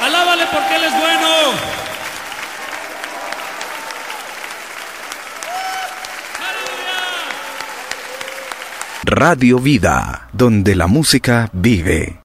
Alábale porque Él es bueno. Radio Vida, donde la música vive.